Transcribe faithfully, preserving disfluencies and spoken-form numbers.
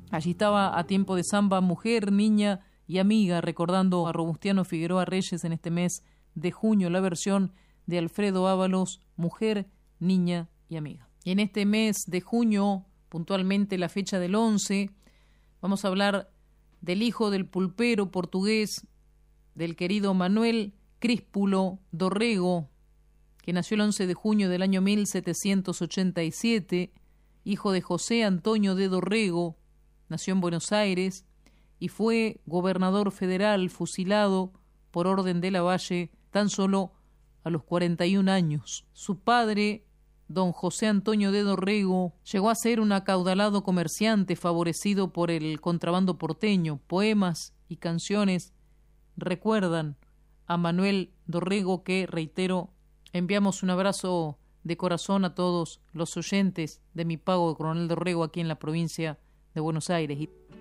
Allí estaba a tiempo de samba Mujer, Niña y Amiga, recordando a Robustiano Figueroa Reyes en este mes de junio, la versión de Alfredo Ábalos, Mujer, Niña y Amiga. Y en este mes de junio, puntualmente la fecha del once, vamos a hablar del hijo del pulpero portugués, del querido Manuel Críspulo Dorrego, que nació el once de junio del año mil setecientos ochenta y siete, hijo de José Antonio de Dorrego, nació en Buenos Aires y fue gobernador federal fusilado por orden de Lavalle tan solo a los cuarenta y un años. Su padre, don José Antonio de Dorrego, llegó a ser un acaudalado comerciante favorecido por el contrabando porteño. Poemas y canciones recuerdan a Manuel Dorrego, que, reitero, enviamos un abrazo de corazón a todos los oyentes de Mi Pago de Coronel Dorrego aquí en la provincia de Buenos Aires.